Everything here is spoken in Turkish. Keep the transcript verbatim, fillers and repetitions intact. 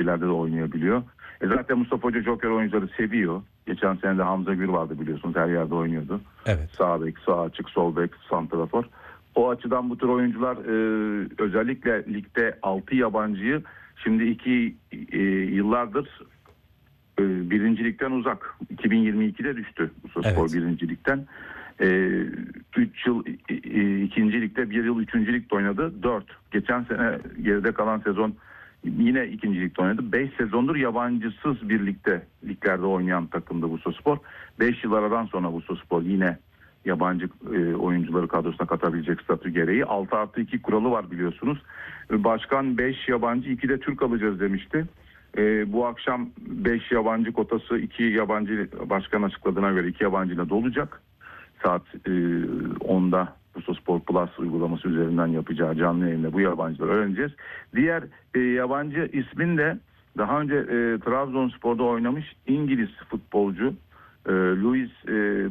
şeylerde de oynayabiliyor. E zaten Mustafa Hoca joker oyuncuları seviyor. Geçen sene de Hamza Gür vardı biliyorsunuz, her yerde oynuyordu. Evet. Sağ bek, sağ açık, sol bek, santrafor. O açıdan bu tür oyuncular e, özellikle ligde altı yabancıyı şimdi iki e, yıllardır e, birincilikten uzak. iki bin yirmi ikide düştü Bursaspor Evet. birincilikten. üç yıl e, ikincilikte, bir yıl üçüncülükte oynadı. dört. Geçen sene geride kalan sezon yine ikincilikte oynadı. beş sezondur yabancısız birlikte liglerde oynayan takımdı Bursaspor. beş yıl aradan sonra Bursaspor yine yabancı e, oyuncuları kadrosuna katabilecek statü gereği. altı artı iki kuralı var biliyorsunuz. Başkan beş yabancı, iki de Türk alacağız demişti. E, bu akşam beş yabancı kotası iki yabancı başkan açıkladığına göre iki yabancıyla dolacak. Saat e, onda Bursaspor Plus uygulaması üzerinden yapacağı canlı yayında bu yabancıları öğreneceğiz. Diğer e, yabancı ismin de daha önce e, Trabzonspor'da oynamış İngiliz futbolcu e, Luis e,